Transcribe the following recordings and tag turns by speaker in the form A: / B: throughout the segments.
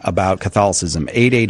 A: about Catholicism.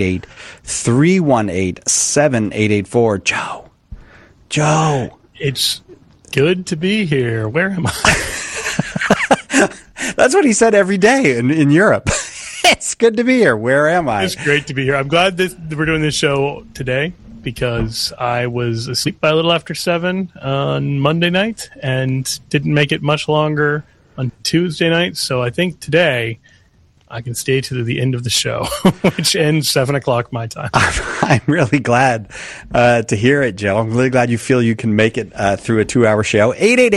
A: 888-318-7884. Joe.
B: It's good to be here. Where am I?
A: That's what he said every day in Europe. It's good to be here. Where am I?
B: It's great to be here. I'm glad that we're doing this show today because I was asleep by a little after 7 on Monday night and didn't make it much longer on Tuesday night. So I think today I can stay to the end of the show, which ends 7 o'clock my time.
A: I'm really glad to hear it, Joe. I'm really glad you feel you can make it through a 2-hour show.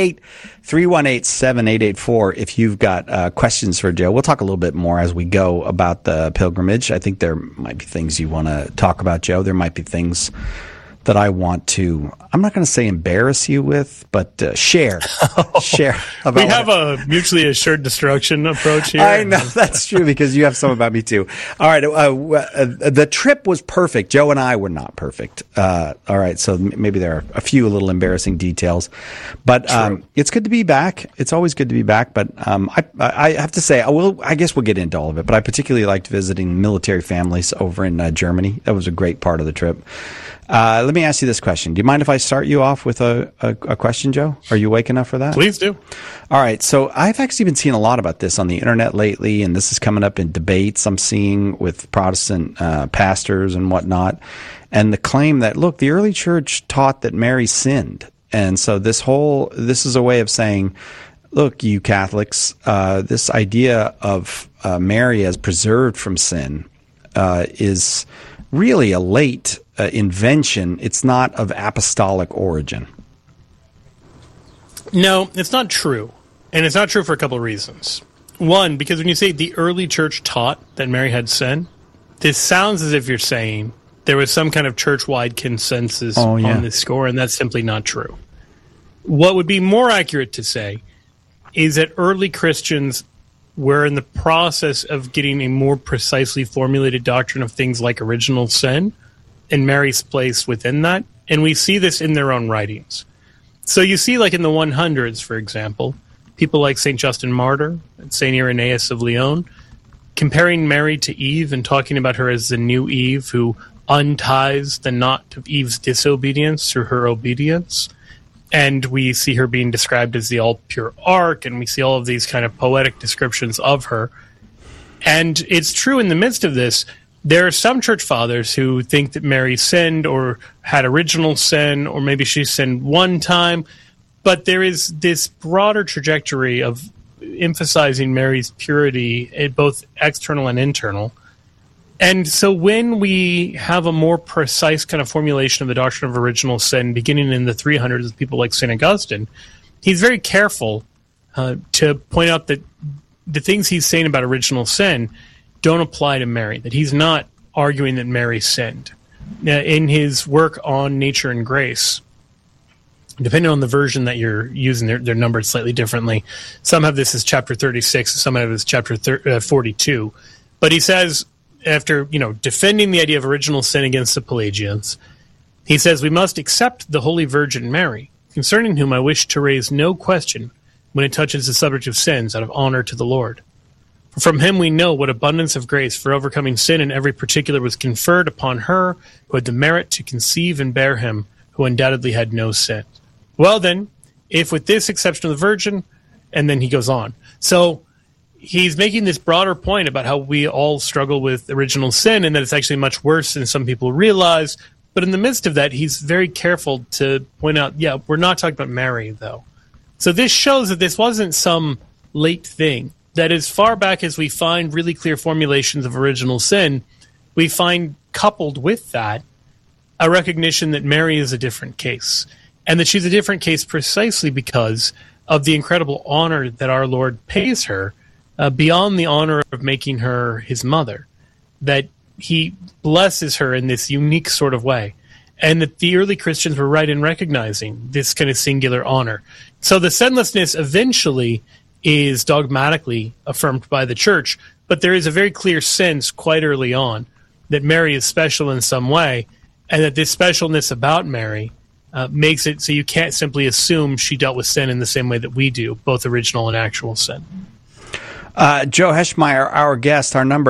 A: 888-318-7884 if you've got questions for Joe. We'll talk a little bit more as we go about the pilgrimage. I think there might be things you want to talk about, Joe. There might be things that I want to, I'm not going to say embarrass you with, but share. Share. About
B: we have a mutually assured destruction approach here.
A: I know, that's true, because you have some about me too. All right, the trip was perfect. Joe and I were not perfect. All right, so maybe there are a few little embarrassing details. But it's good to be back. It's always good to be back. But I have to say, I guess we'll get into all of it, but I particularly liked visiting military families over in Germany. That was a great part of the trip. Let me ask you this question. Do you mind if I start you off with a question, Joe? Are you awake enough for that?
B: Please do.
A: All right. So I've actually been seeing a lot about this on the internet lately, and this is coming up in debates I'm seeing with Protestant pastors and whatnot. And the claim that, look, the early church taught that Mary sinned. And so this is a way of saying, look, you Catholics, this idea of Mary as preserved from sin is really a late invention. It's not of apostolic origin.
B: No, it's not true. And it's not true for a couple of reasons. One, because when you say the early church taught that Mary had sin, this sounds as if you're saying there was some kind of church-wide consensus on this score, and that's simply not true. What would be more accurate to say is that early Christians were in the process of getting a more precisely formulated doctrine of things like original sin and Mary's place within that. And we see this in their own writings. So you see, like in the 100s, for example, people like St. Justin Martyr and St. Irenaeus of Lyon comparing Mary to Eve and talking about her as the new Eve who unties the knot of Eve's disobedience through her obedience. And we see her being described as the all-pure ark, and we see all of these kind of poetic descriptions of her. And it's true in the midst of this, there are some church fathers who think that Mary sinned or had original sin, or maybe she sinned one time. But there is this broader trajectory of emphasizing Mary's purity, both external and internal. And so when we have a more precise kind of formulation of the doctrine of original sin, beginning in the 300s with people like St. Augustine, he's very careful to point out that the things he's saying about original sin don't apply to Mary, that he's not arguing that Mary sinned. In his work on nature and grace, depending on the version that you're using, they're numbered slightly differently. Some have this as chapter 36, some have it as chapter 42. But he says, after defending the idea of original sin against the Pelagians, he says, we must accept the Holy Virgin Mary, concerning whom I wish to raise no question when it touches the subject of sins out of honor to the Lord. For from him we know what abundance of grace for overcoming sin in every particular was conferred upon her who had the merit to conceive and bear him, who undoubtedly had no sin. Well then, if with this exception of the Virgin, and then he goes on. So he's making this broader point about how we all struggle with original sin and that it's actually much worse than some people realize. But in the midst of that, he's very careful to point out, we're not talking about Mary, though. So this shows that this wasn't some late thing. That as far back as we find really clear formulations of original sin, we find coupled with that a recognition that Mary is a different case. And that she's a different case precisely because of the incredible honor that our Lord pays her, beyond the honor of making her his mother, that he blesses her in this unique sort of way, and that the early Christians were right in recognizing this kind of singular honor. So the sinlessness eventually is dogmatically affirmed by the church, but there is a very clear sense quite early on that Mary is special in some way, and that this specialness about Mary makes it so you can't simply assume she dealt with sin in the same way that we do, both original and actual sin.
A: Joe Heschmeyer, our guest, our number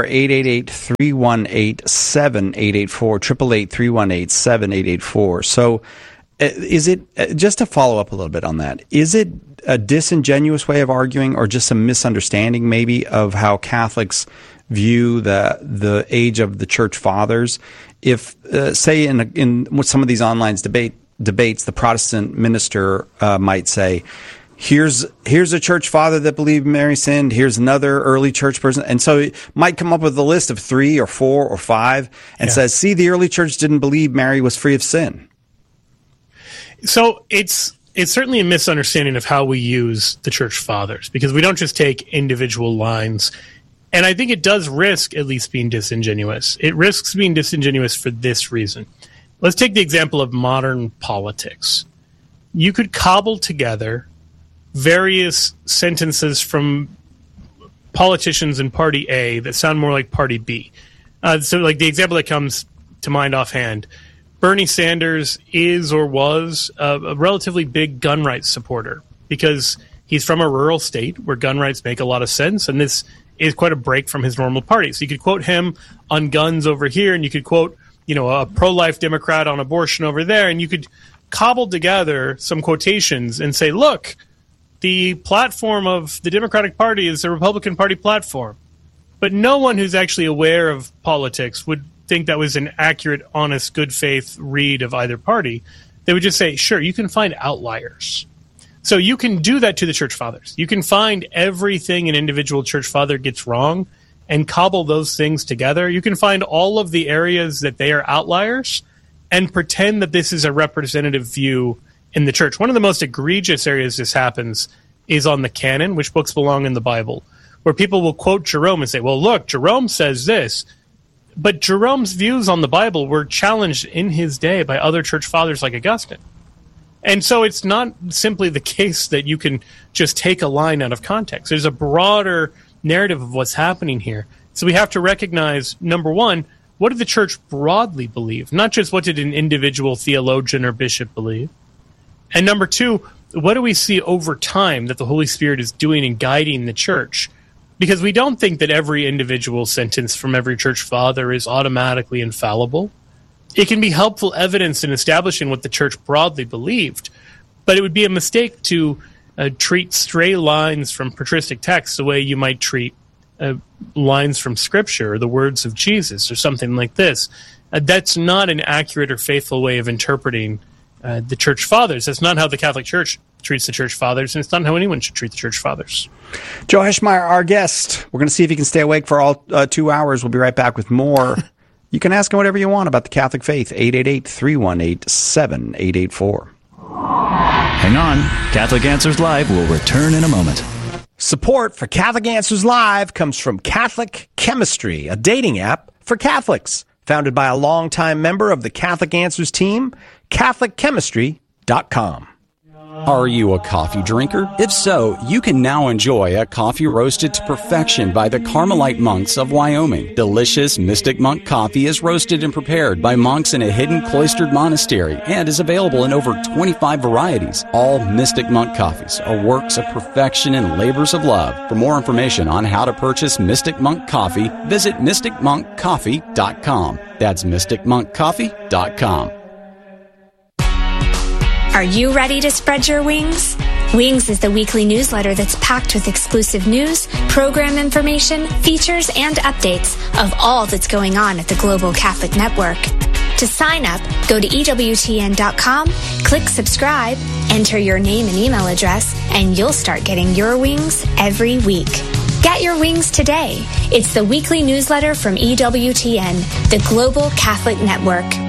A: 888-318-7884, 888-318-7884. So is it, just to follow up a little bit on that, is it a disingenuous way of arguing or just a misunderstanding maybe of how Catholics view the age of the church fathers? If, say, in some of these online debates, the Protestant minister might say, here's a church father that believed Mary sinned, here's another early church person, and so it might come up with a list of 3 or 4 or 5 and says, see, the early church didn't believe Mary was free of sin.
B: So it's certainly a misunderstanding of how we use the church fathers, because we don't just take individual lines. And I think it does risk at least being disingenuous. It risks being disingenuous for this reason. Let's take the example of modern politics. You could cobble together various sentences from politicians in Party A that sound more like Party B. So like the example that comes to mind offhand, Bernie Sanders is or was a relatively big gun rights supporter because he's from a rural state where gun rights make a lot of sense, and this is quite a break from his normal party. So you could quote him on guns over here, and you could quote, a pro-life Democrat on abortion over there, and you could cobble together some quotations and say, look, the platform of the Democratic Party is the Republican Party platform. But no one who's actually aware of politics would think that was an accurate, honest, good faith read of either party. They would just say, sure, you can find outliers. So you can do that to the church fathers. You can find everything an individual church father gets wrong and cobble those things together. You can find all of the areas that they are outliers and pretend that this is a representative view in the church. One of the most egregious areas this happens is on the canon, which books belong in the Bible, where people will quote Jerome and say, well, look, Jerome says this. But Jerome's views on the Bible were challenged in his day by other church fathers like Augustine. And so it's not simply the case that you can just take a line out of context. There's a broader narrative of what's happening here. So we have to recognize, number one, what did the church broadly believe? Not just what did an individual theologian or bishop believe. And number two, what do we see over time that the Holy Spirit is doing and guiding the church? Because we don't think that every individual sentence from every church father is automatically infallible. It can be helpful evidence in establishing what the church broadly believed, but it would be a mistake to treat stray lines from patristic texts the way you might treat lines from Scripture or the words of Jesus or something like this. That's not an accurate or faithful way of interpreting the church fathers. That's not how the Catholic Church treats the church fathers, and it's not how anyone should treat the church fathers.
A: Joe Heschmeyer, our guest. We're going to see if he can stay awake for all 2 hours. We'll be right back with more. You can ask him whatever you want about the Catholic faith. 888-318-7884.
C: Hang on. Catholic Answers Live will return in a moment.
A: Support for Catholic Answers Live comes from Catholic Chemistry, a dating app for Catholics. Founded by a longtime member of the Catholic Answers team, CatholicChemistry.com.
D: Are you a coffee drinker? If so, you can now enjoy a coffee roasted to perfection by the Carmelite monks of Wyoming. Delicious Mystic Monk coffee is roasted and prepared by monks in a hidden cloistered monastery and is available in over 25 varieties. All Mystic Monk coffees are works of perfection and labors of love. For more information on how to purchase Mystic Monk coffee, visit mysticmonkcoffee.com. That's mysticmonkcoffee.com.
E: Are you ready to spread your wings? Wings is the weekly newsletter that's packed with exclusive news, program information, features, and updates of all that's going on at the Global Catholic Network. To sign up, go to EWTN.com, click subscribe, enter your name and email address, and you'll start getting your wings every week. Get your wings today. It's the weekly newsletter from EWTN, the Global Catholic Network.